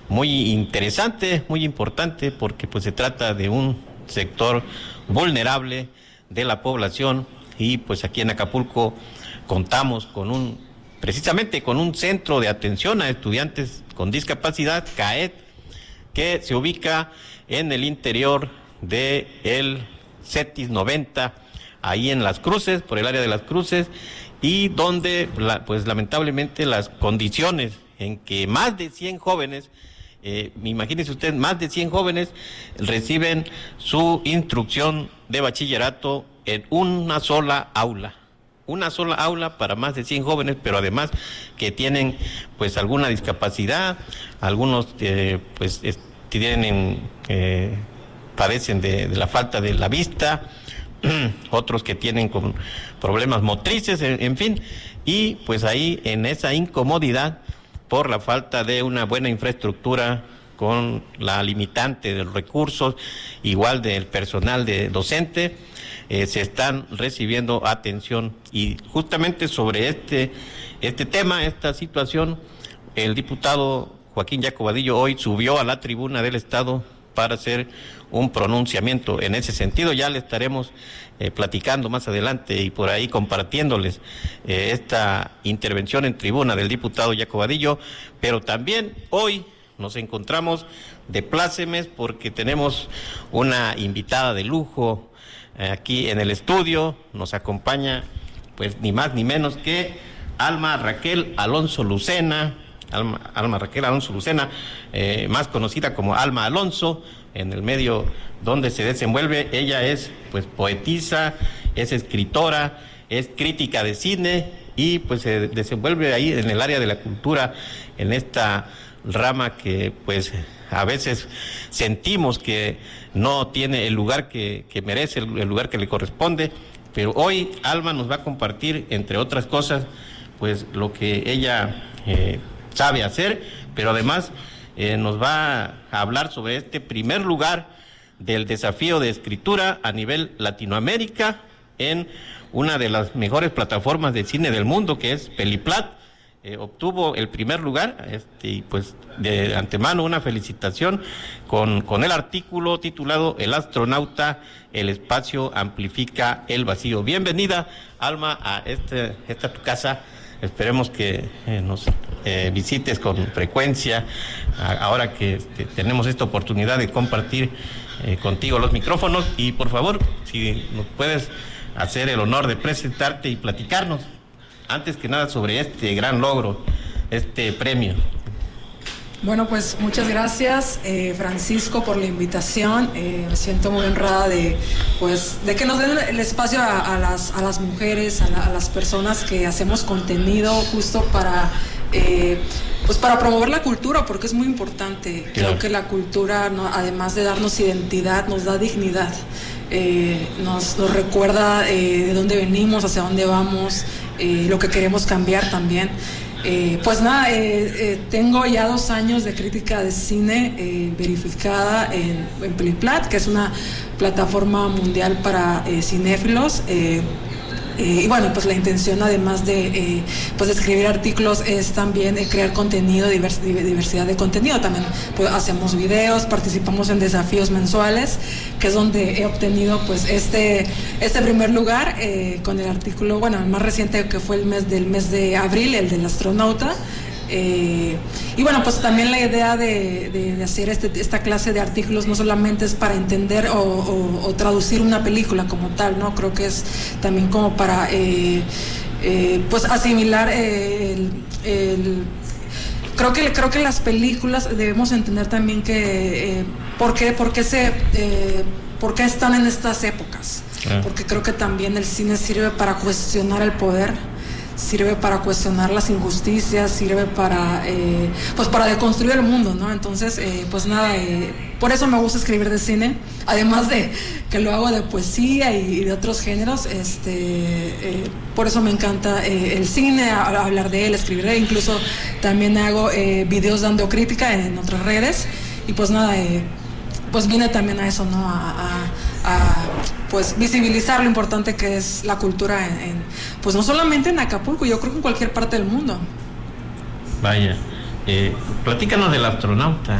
muy interesante, muy importante, porque pues se trata de un sector vulnerable de la población y pues aquí en Acapulco contamos precisamente con un centro de atención a estudiantes con discapacidad, CAED, que se ubica en el interior de el CETIS 90, ahí en Las Cruces, por el área de Las Cruces, y donde pues lamentablemente las condiciones en que más de 100 jóvenes, imagínense usted, más de 100 jóvenes reciben su instrucción de bachillerato en una sola aula para más de 100 jóvenes, pero además que tienen pues alguna discapacidad, algunos pues padecen de la falta de la vista, otros que tienen con problemas motrices, en fin, y pues ahí en esa incomodidad por la falta de una buena infraestructura, con la limitante de los recursos, igual del personal docente, se están recibiendo atención. Y justamente sobre este tema, esta situación, el diputado Joaquín Yaco Vadillo hoy subió a la tribuna del Estado para hacer un pronunciamiento en ese sentido. Ya le estaremos platicando más adelante y por ahí compartiéndoles esta intervención en tribuna del diputado Yaco Vadillo, pero también hoy nos encontramos de plácemes porque tenemos una invitada de lujo aquí en el estudio. Nos acompaña pues ni más ni menos que Alma Raquel Alonso Lucena, más conocida como Alma Alonso en el medio donde se desenvuelve. Ella es pues poetisa, es escritora, es crítica de cine y pues se desenvuelve ahí en el área de la cultura, en esta rama que pues a veces sentimos que no tiene el lugar que merece, el lugar que le corresponde, pero hoy Alma nos va a compartir, entre otras cosas, pues lo que ella sabe hacer, pero además nos va a hablar sobre este primer lugar del desafío de escritura a nivel Latinoamérica en una de las mejores plataformas de cine del mundo, que es Peliplat. Obtuvo el primer lugar, y pues de antemano una felicitación con el artículo titulado El astronauta, el espacio amplifica el vacío. Bienvenida, Alma, a esta tu casa. Esperemos que nos visites con frecuencia, ahora que tenemos esta oportunidad de compartir contigo los micrófonos. Y por favor, si nos puedes hacer el honor de presentarte y platicarnos, antes que nada, sobre este gran logro, este premio. Bueno, pues muchas gracias, Francisco, por la invitación. Me siento muy honrada de que nos den el espacio a las mujeres, a las personas que hacemos contenido justo para promover la cultura, porque es muy importante. Claro. Creo que la cultura, además de darnos identidad, nos da dignidad. Nos recuerda de dónde venimos, hacia dónde vamos, lo que queremos cambiar también. Tengo ya 2 años de crítica de cine verificada en Peliplat, que es una plataforma mundial para cinéfilos. Y bueno, pues la intención, además de escribir artículos, es también crear contenido, diversidad de contenido. También pues hacemos videos, participamos en desafíos mensuales, que es donde he obtenido pues este primer lugar con el artículo, bueno, el más reciente, que fue el mes de abril, el del astronauta. Y bueno, pues también la idea de hacer esta clase de artículos no solamente es para entender o traducir una película como tal, ¿no? Creo que es también como para pues asimilar creo que las películas debemos entender también que por qué están en estas épocas. Porque creo que también el cine sirve para cuestionar el poder, sirve para cuestionar las injusticias, sirve para deconstruir el mundo, ¿no? Entonces, por eso me gusta escribir de cine, además de que lo hago de poesía y de otros géneros. Por eso me encanta el cine, hablar de él, escribir de él. Incluso también hago videos dando crítica en otras redes. Y pues vine también a eso, ¿no? Pues visibilizar lo importante que es la cultura pues no solamente en Acapulco, yo creo que en cualquier parte del mundo. Vaya, platícanos del astronauta.